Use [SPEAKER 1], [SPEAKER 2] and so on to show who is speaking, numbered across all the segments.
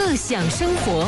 [SPEAKER 1] 乐享生活。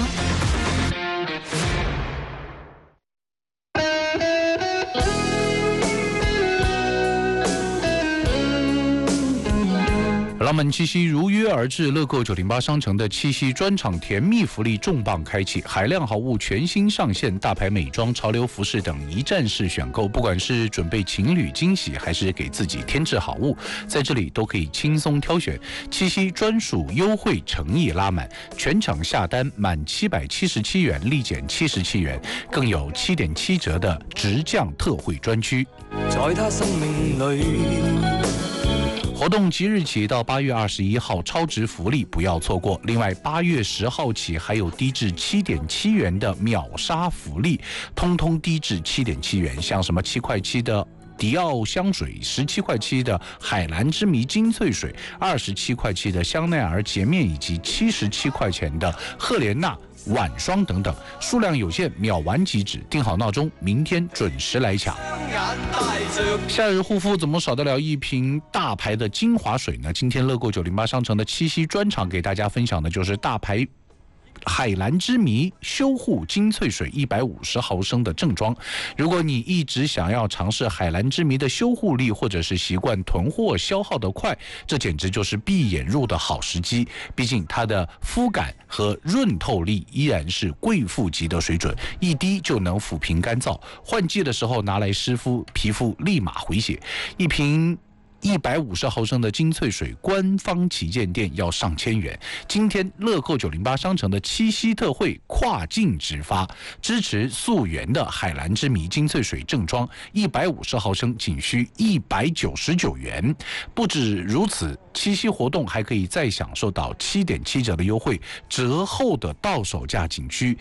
[SPEAKER 2] 浪漫七夕如约而至，乐购908商城的七夕专场甜蜜福利重磅开启，海量好物全新上线，大牌美妆、潮流服饰等一站式选购，不管是准备情侣惊喜，还是给自己添置好物，在这里都可以轻松挑选。七夕专属优惠诚意拉满，全场下单满777元立减77元，更有7.7折的直降特惠专区。
[SPEAKER 3] 在他生命里。
[SPEAKER 2] 活动即日起到8月21号，超值福利不要错过。另外，8月10号起还有低至7.7元的秒杀福利，通通低至7.7元，像什么7块7的迪奥香水，17块7的海蓝之谜精粹水，27块7的香奈儿洁面，以及77块钱的赫莲娜晚霜等等，数量有限，秒完即止。定好闹钟，明天准时来抢。夏日护肤怎么少得了一瓶大牌的精华水呢？今天乐购908商城的七夕专场给大家分享的就是大牌海蓝之谜修护精粹水150毫升的正装。如果你一直想要尝试海蓝之谜的修护力，或者是习惯囤货消耗的快，这简直就是闭眼入的好时机。毕竟它的肤感和润透力依然是贵妇级的水准，一滴就能抚平干燥，换季的时候拿来湿敷，皮肤立马回血。一瓶150毫升的精粹水，官方旗舰店要上千元。今天乐购908商城的七夕特惠跨境直发，支持溯源的海蓝之谜精粹水正装，150毫升仅需199元。不止如此，七夕活动还可以再享受到7.7折的优惠，折后的到手价仅需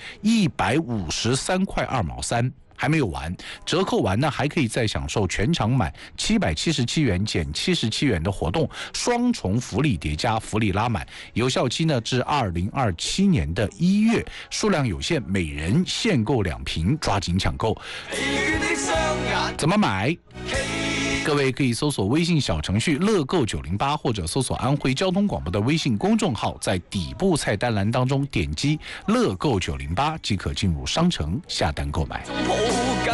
[SPEAKER 2] 153块2毛3。还没有完，折扣完呢，还可以再享受全场满777元减77元的活动，双重福利叠加，福利拉满，有效期呢至2027年的1月，数量有限，每人限购2瓶，抓紧抢购。怎么买？各位可以搜索微信小程序乐购908，或者搜索安徽交通广播的微信公众号，在底部菜单栏当中点击乐购908即可进入商城下单购买。